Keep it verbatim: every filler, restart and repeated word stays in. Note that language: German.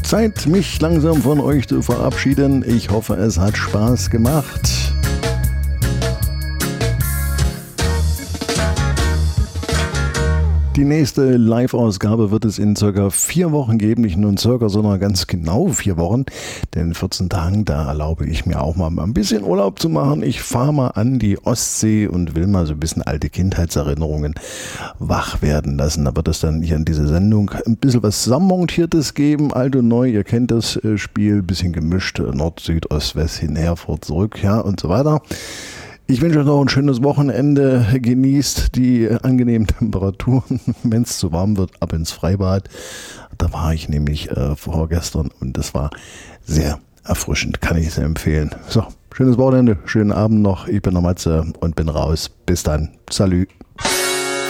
Zeit, mich langsam von euch zu verabschieden. Ich hoffe, es hat Spaß gemacht. Die nächste Live-Ausgabe wird es in circa vier Wochen geben, nicht nur in circa, sondern ganz genau vier Wochen. Denn in vierzehn Tagen, da erlaube ich mir auch mal ein bisschen Urlaub zu machen. Ich fahre mal an die Ostsee und will mal so ein bisschen alte Kindheitserinnerungen wach werden lassen. Da wird es dann hier in dieser Sendung ein bisschen was Zusammenmontiertes geben, alt und neu. Ihr kennt das Spiel, ein bisschen gemischt, Nord, Süd, Ost, West, hinher, vor, zurück, ja und so weiter. Ich wünsche euch noch ein schönes Wochenende. Genießt die angenehmen Temperaturen. Wenn es zu warm wird, ab ins Freibad. Da war ich nämlich äh, vorgestern und das war sehr erfrischend. Kann ich sehr empfehlen. So, schönes Wochenende, schönen Abend noch. Ich bin der Matze und bin raus. Bis dann. Salü.